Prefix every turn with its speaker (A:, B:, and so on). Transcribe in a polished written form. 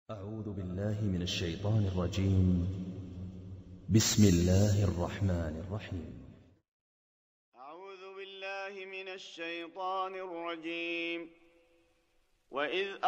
A: أعوذ بالله من الشيطان الرجيم. بسم الله الرحمن الرحيم.
B: أعوذ بالله من الشيطان الرجيم. وإذ